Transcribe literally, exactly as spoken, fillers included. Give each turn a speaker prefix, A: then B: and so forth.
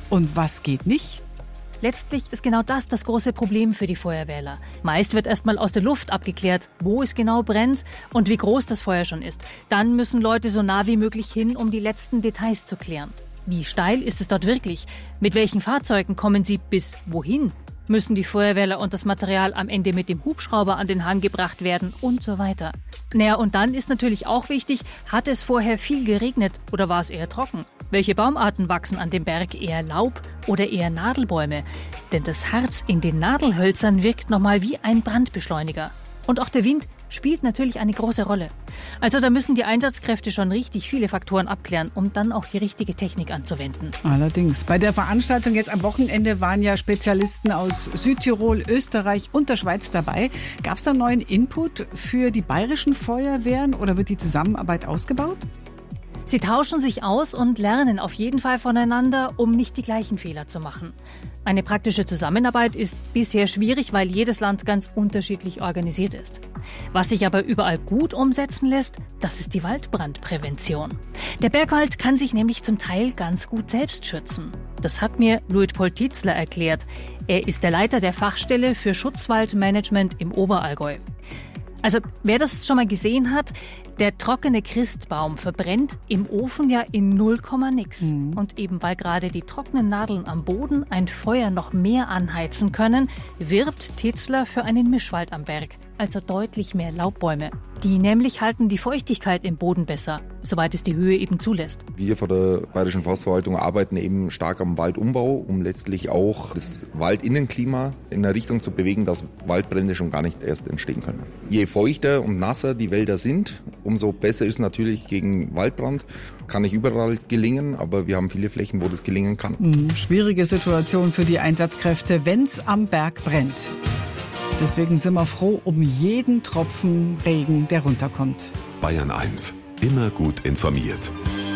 A: Und was geht nicht?
B: Letztlich ist genau das das große Problem für die Feuerwehrler. Meist wird erstmal aus der Luft abgeklärt, wo es genau brennt und wie groß das Feuer schon ist. Dann müssen Leute so nah wie möglich hin, um die letzten Details zu klären. Wie steil ist es dort wirklich? Mit welchen Fahrzeugen kommen sie bis wohin? Müssen die Feuerwehrler und das Material am Ende mit dem Hubschrauber an den Hang gebracht werden und so weiter. Naja, und dann ist natürlich auch wichtig, hat es vorher viel geregnet oder war es eher trocken? Welche Baumarten wachsen an dem Berg, eher Laub oder eher Nadelbäume? Denn das Harz in den Nadelhölzern wirkt nochmal wie ein Brandbeschleuniger. Und auch der Wind spielt natürlich eine große Rolle. Also da müssen die Einsatzkräfte schon richtig viele Faktoren abklären, um dann auch die richtige Technik anzuwenden.
A: Allerdings. Bei der Veranstaltung jetzt am Wochenende waren ja Spezialisten aus Südtirol, Österreich und der Schweiz dabei. Gab es da neuen Input für die bayerischen Feuerwehren oder wird die Zusammenarbeit ausgebaut?
B: Sie tauschen sich aus und lernen auf jeden Fall voneinander, um nicht die gleichen Fehler zu machen. Eine praktische Zusammenarbeit ist bisher schwierig, weil jedes Land ganz unterschiedlich organisiert ist. Was sich aber überall gut umsetzen lässt, das ist die Waldbrandprävention. Der Bergwald kann sich nämlich zum Teil ganz gut selbst schützen. Das hat mir Luitpold Tietzler erklärt. Er ist der Leiter der Fachstelle für Schutzwaldmanagement im Oberallgäu. Also, wer das schon mal gesehen hat, der trockene Christbaum verbrennt im Ofen ja in null Komma nix. Mhm. Und eben weil gerade die trockenen Nadeln am Boden ein Feuer noch mehr anheizen können, wirbt Tietzler für einen Mischwald am Berg, also deutlich mehr Laubbäume. Die nämlich halten die Feuchtigkeit im Boden besser, soweit es die Höhe eben zulässt.
C: Wir von der Bayerischen Forstverwaltung arbeiten eben stark am Waldumbau, um letztlich auch das Waldinnenklima in eine Richtung zu bewegen, dass Waldbrände schon gar nicht erst entstehen können. Je feuchter und nasser die Wälder sind, umso besser ist natürlich gegen Waldbrand. Kann nicht überall gelingen, aber wir haben viele Flächen, wo das gelingen kann.
A: Mhm, schwierige Situation für die Einsatzkräfte, wenn es am Berg brennt. Deswegen sind wir froh um jeden Tropfen Regen, der runterkommt.
D: Bayern eins. Immer gut informiert.